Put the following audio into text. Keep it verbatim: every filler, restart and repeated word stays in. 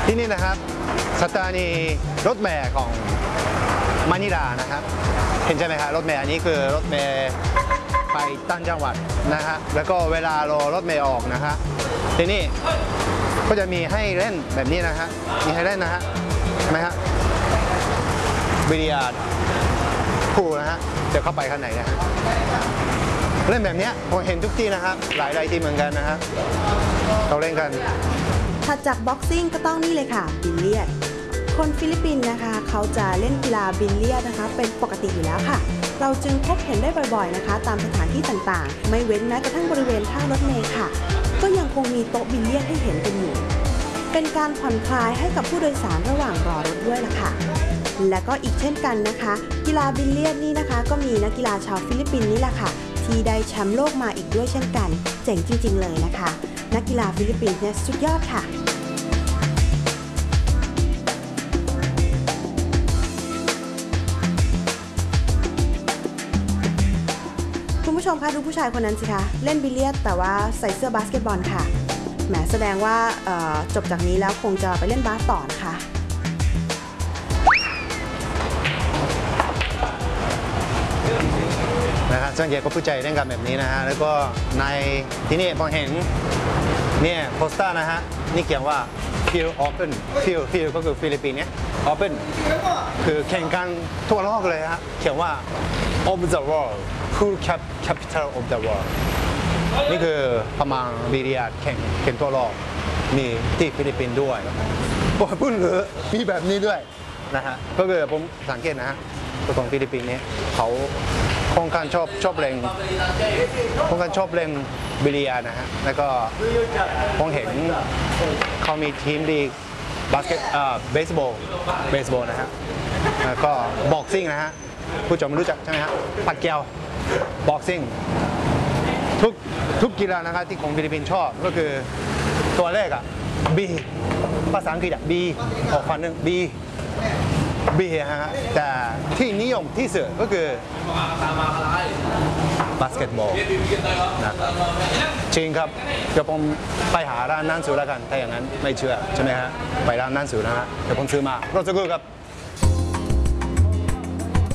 ที่นี่นะครับสถานีรถเมล์ของมะนิลานะครับเห็นใช่ไหมครับรถเมล์อันนี้คือรถเมล์ไปต่างจังหวัดนะฮะแล้วก็เวลารอรถเมล์ออกนะฮะที่นี่ก็จะมีให้เล่นแบบนี้นะฮะมีให้เล่นนะฮะใช่ไหมฮะบิลเลียร์ดพูลนะฮะจะเข้าไปข้างในนะฮะเล่นแบบนี้ผมเห็นทุกที่นะครับหลายหลายที่เหมือนกันนะฮะเราเล่นกันถัดจากบ็อกซิ่งก็ต้องนี่เลยค่ะบิลเลียร์ดคนฟิลิปปินส์นะคะเขาจะเล่นกีฬาบิลเลียร์ดนะคะเป็นปกติอยู่แล้วค่ะเราจึงพบเห็นได้บ่อยๆนะคะตามสถานที่ต่างๆไม่เว้นแม้กระทั่งบริเวณท่ารถเมล์ค่ะก็ยังคงมีโต๊ะบิลเลียร์ดให้เห็นกันอยู่เป็นการผ่อนคลายให้กับผู้โดยสารระหว่างรอรถด้วยล่ะค่ะและก็อีกเช่นกันนะคะกีฬาบิลเลียร์ดนี่นะคะก็มีนักกีฬาชาวฟิลิปปินส์นี่แหละค่ะที่ได้แชมป์โลกมาอีกด้วยเช่นกันเจ๋งจริงๆเลยนะคะนักกีฬาฟิลิปปินส์เนี่ยสุดยอดค่ะคุณผู้ชมคะดูผู้ชายคนนั้นสิคะเล่นบิลเลียร์ดแต่ว่าใส่เสื้อบาสเกตบอลค่ะแหมแสดงว่าจบจากนี้แล้วคงจะไปเล่นบาสต่อนะคะนะครับสังเกตก็ผู้ใจเล่นกันแบบนี้นะฮะแล้วก็ในที่นี่ผมเห็นเนี่ยโปสเตอร์นะฮะนี่เขียนว่า Field Open Field Field ก็คือฟิลิปปินส์เนี่ย Open คือแข่งกันทั่วโลกเลยฮะเขียนว่า of the world Cool Capital of the world นี่คือประมาณบิลเลียร์ดแข่งแข่งทั่วโลกมีที่ฟิลิปปินส์ด้วยบอกพูดหรือมีแบบนี้ด้วยนะฮะก็คือผมสังเกตนะฮะตัวของฟิลิปปินส์เนี่ยเขาค่อนข้างชอบชอบเล่นค่อนข้างชอบเล่นบิลเลียร์ดนะฮะแล้วก็ผมเห็นเขามีทีมลีกบาสเกตเอ่อเบสบอลเบสบอลนะฮะแล้วก็บ็อกซิ่งนะฮะผู้ชมรู้จักใช่ไหมฮะปัดแก้วบ็อกซิ่งทุกทุกกีฬานะครับที่ของฟิลิปปินส์ชอบก็คือตัวเลขอะ B ภาษาอังกฤษอะ B ออกฟันหนึ่ง B B ฮะแต่ที่นิยมที่สุดก็คือบาสเกตบอลนะจริงครับเดี๋ยวผมไปหาร้านนั่งสูแล้วกันถ้าอย่างนั้นไม่เชื่อใช่ไหมฮะไปร้านนั่งสูนะฮะเดี๋ยวผมซื้อมารถสักครู่ครับ